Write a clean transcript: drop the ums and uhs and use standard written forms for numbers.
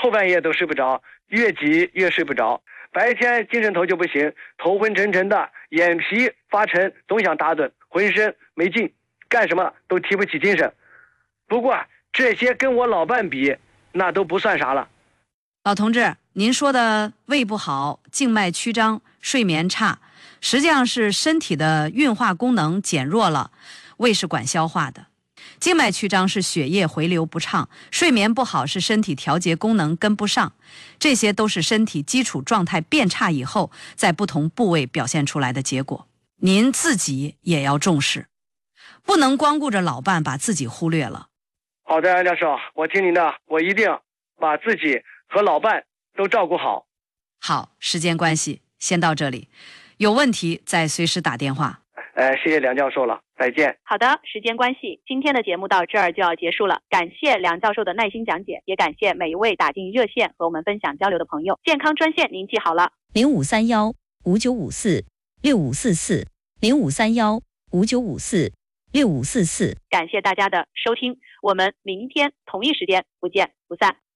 后半夜都睡不着，越急越睡不着。白天精神头就不行，头昏沉沉的，眼皮发沉，总想打盹，浑身没劲，干什么都提不起精神。不过这些跟我老伴比，那都不算啥了。 老同志，您说的胃不好、静脉曲张、睡眠差，实际上是身体的运化功能减弱了，胃是管消化的。静脉曲张是血液回流不畅，睡眠不好是身体调节功能跟不上，这些都是身体基础状态变差以后在不同部位表现出来的结果。您自己也要重视，不能光顾着老伴把自己忽略了。 好的，杨教授，我听您的，我一定把自己和老伴都照顾好。 好，时间关系先到这里，有问题再随时打电话。 谢谢梁教授了，再见。 好的，时间关系，今天的节目到这儿就要结束了。感谢梁教授的耐心讲解，也感谢每一位打进热线和我们分享交流的朋友。健康专线您记好了 ，0531-5954-6544，0531-5954-6544。 感谢大家的收听，我们明天同一时间不见不散。